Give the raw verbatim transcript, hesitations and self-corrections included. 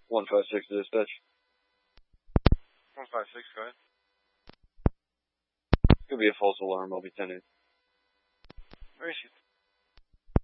one five six to dispatch. one five six, go ahead. It's going to be a false alarm. I'll be ten eight. Where is he?